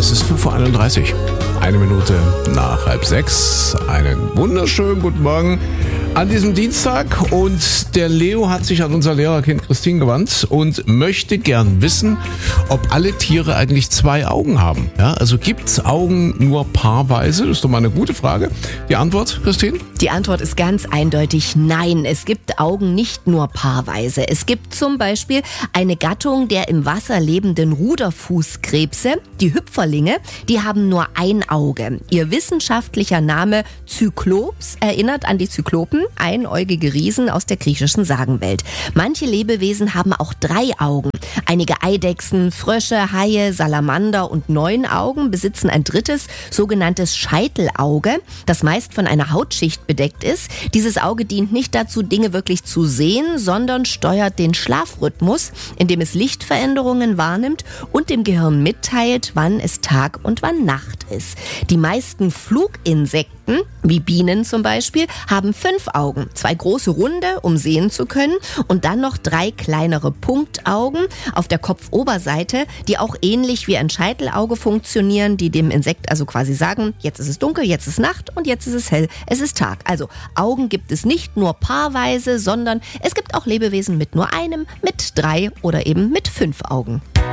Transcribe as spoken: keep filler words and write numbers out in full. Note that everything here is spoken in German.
Es ist fünf Uhr einunddreißig. Eine Minute nach halb sechs. Einen wunderschönen guten Morgen an diesem Dienstag. Und der Leo hat sich an unser Lehrerkind Christine gewandt und möchte gern wissen, ob alle Tiere eigentlich zwei Augen haben. Ja, also gibt es Augen nur paarweise? Das ist doch mal eine gute Frage. Die Antwort, Christine? Die Antwort ist ganz eindeutig nein. Es gibt Augen nicht nur paarweise. Es gibt zum Beispiel eine Gattung der im Wasser lebenden Ruderfußkrebse, die Hüpferlinge, die haben nur ein Auge. Ihr wissenschaftlicher Name Zyklops erinnert an die Zyklopen, einäugige Riesen aus der griechischen Sagenwelt. Manche Lebewesen haben auch drei Augen. Einige Eidechsen, Frösche, Haie, Salamander und Neunaugen besitzen ein drittes, sogenanntes Scheitelauge, das meist von einer Hautschicht bedeckt ist. Dieses Auge dient nicht dazu, Dinge wirklich zu sehen, sondern steuert den Schlafrhythmus, indem es Lichtveränderungen wahrnimmt und dem Gehirn mitteilt, wann es Tag und wann Nacht ist. Die meisten Fluginsekten, wie Bienen zum Beispiel, haben fünf Augen. Zwei große runde, um sehen zu können, und dann noch drei kleinere Punktaugen auf der Kopfoberseite, die auch ähnlich wie ein Scheitelauge funktionieren, die dem Insekt also quasi sagen, jetzt ist es dunkel, jetzt ist Nacht und jetzt ist es hell, es ist Tag. Also Augen gibt es nicht nur paarweise, sondern es gibt auch Lebewesen mit nur einem, mit drei oder eben mit fünf Augen.